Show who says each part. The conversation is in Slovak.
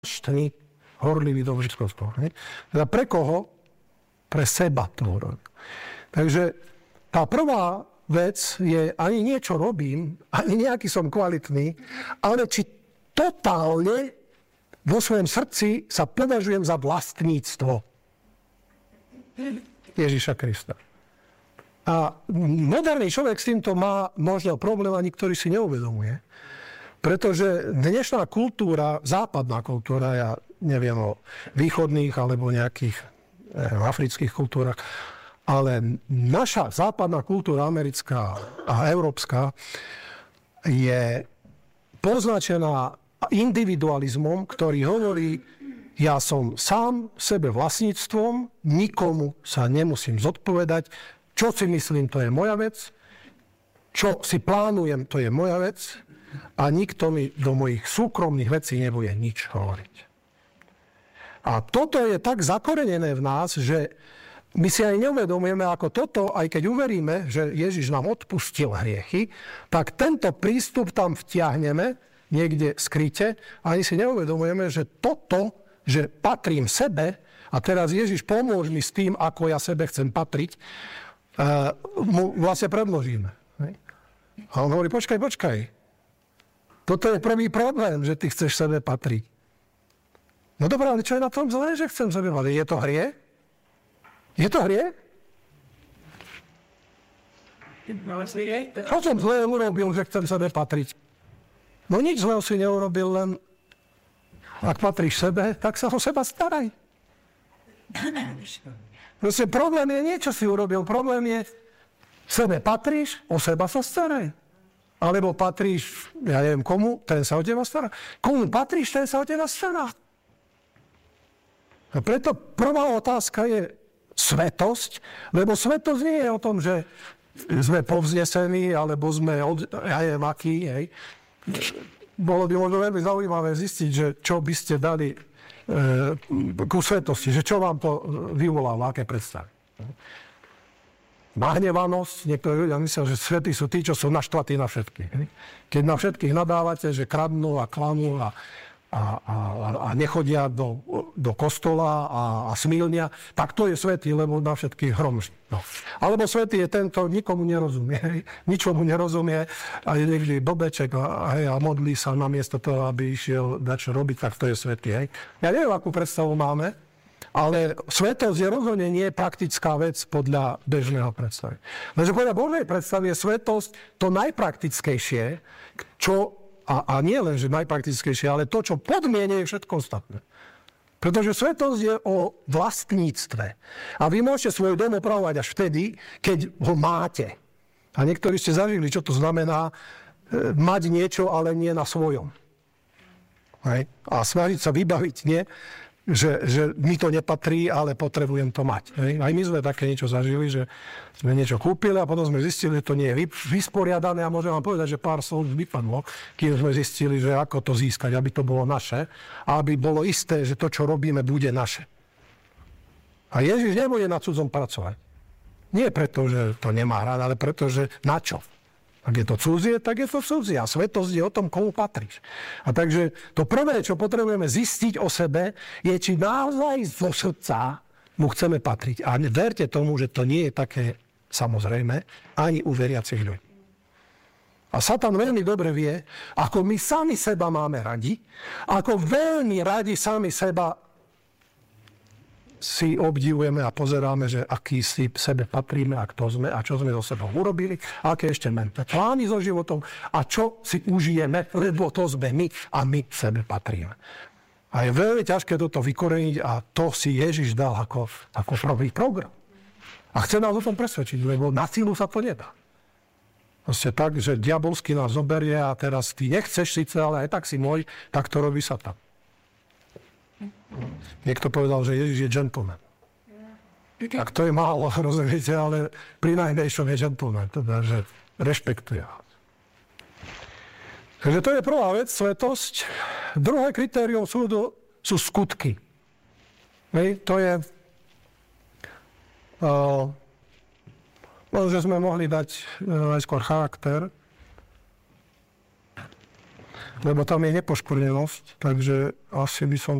Speaker 1: zvláštny, horlivý do všetkoho. Teda pre koho? Pre seba to hovorí. Takže tá prvá vec je, ani niečo robím, ani nejaký som kvalitný, ale či totálne vo svojom srdci sa považujem za vlastníctvo Ježiša Krista. A moderný človek s týmto má možno problém, ani ktorý si neuvedomuje. Pretože dnešná kultúra, západná kultúra, ja neviem o východných alebo nejakých afrických kultúrach, ale naša západná kultúra, americká a európska, je poznačená individualizmom, ktorý hovorí, ja som sám sebe vlastníctvom, nikomu sa nemusím zodpovedať, čo si myslím, to je moja vec, čo si plánujem, to je moja vec a nikto mi do mojich súkromných vecí nebude nič hovoriť. A toto je tak zakorenené v nás, že my si aj neuvedomujeme, ako toto, aj keď uveríme, že Ježiš nám odpustil hriechy, tak tento prístup tam vtiahneme niekde skryte a ani si neuvedomujeme, že toto, že patrím sebe a teraz Ježiš pomôž mi s tým, ako ja sebe chcem patriť, mu vlastne predložíme. A on hovorí, počkaj. Toto je prvý problém, že ty chceš sebe patriť. No dobré, ale čo je na tom zlé, že chcem sebe patriť? Je to hriech? Je to hriech? Čo som zlé urobil, že chcem sebe patriť? No nič zlého si neurobil, len ak patríš sebe, tak sa o seba staraj. Proste problém je niečo si urobil. Problém je, sebe patríš, o seba sa staraj. Alebo patríš, ja neviem komu, ten sa o teba stará. Komu patríš, ten sa o teba stará. A preto prvá otázka je svetosť, lebo svetosť nie je o tom, že sme povznesení, alebo sme, ja neviem aký, hej. Bolo by možno veľmi zaujímavé zistiť, že čo by ste dali ku svetosti, že čo vám to vyvolalo, aké predstavy. Nahnevanosť, niektorí ľudia myslia, že svätí sú tí, čo sú naštvatí na všetkých. Keď na všetkých nadávate, že kradnú a klamú a nechodia do kostola a smilnia, tak to je svätý, lebo na všetkých hromží. No. Alebo svätý je ten, kto nikomu nerozumie, ničomu nerozumie a je niekde blbeček a modlí sa namiesto toho, aby išiel dať čo robiť, tak to je svätý. Hej. Ja neviem, akú predstavu máme, ale svetosť je rozhodne nie praktická vec podľa bežného predstavy. Takže podľa Božej predstavy je svetosť to najpraktickejšie, čo a nie len, že najpraktickejšie, ale to, čo podmienuje všetko ostatné. Pretože svetosť je o vlastníctve. A vy môžete svoj dom opravovať až vtedy, keď ho máte. A niektorí ste zažili, čo to znamená mať niečo, ale nie na svojom. Hej? A snažiť sa vybaviť, nie? Že mi to nepatrí, ale potrebujem to mať. Hej? Aj my sme také niečo zažili, že sme niečo kúpili a potom sme zistili, že to nie je vysporiadané a môžem vám povedať, že pár slov vypadlo, kým sme zistili, že ako to získať, aby to bolo naše a aby bolo isté, že to, čo robíme, bude naše. A Ježiš nebude na cudzom pracovať. Nie preto, že to nemá rád, ale preto, že na čo? Ak je to cudzie, tak je to cudzie. A svetosť je o tom, komu patríš. A takže to prvé, čo potrebujeme zistiť o sebe, je, či naozaj zo srdca mu chceme patriť. A verte tomu, že to nie je také samozrejme ani u veriacich ľudí. A Satan veľmi dobre vie, ako my sami seba máme radi, ako veľmi radi sami seba si obdivujeme a pozeráme, že aký si sebe patríme a kto sme a čo sme so sebou urobili, aké ešte máme plány so životom a čo si užijeme, lebo to sme my a my sebe patríme. A je veľmi ťažké toto vykoreniť a to si Ježiš dal ako prvý program. A chce nás o tom presvedčiť, lebo na silu sa to nedá. Proste tak, že diabolsky nás zoberie a teraz ty nechceš síce, ale aj tak si môj, tak to robí Satan. Niekto povedal, že Ježiš je gentleman. Tak to je málo, rozumiete, ale pri najmenšom je gentleman, teda, že rešpektuje. Takže to je prvá vec, svetosť. Druhé kritérium súdu sú skutky. To je... že sme mohli dať najskôr charakter. lebo tam je nepoškvrnenosť, takže asi by som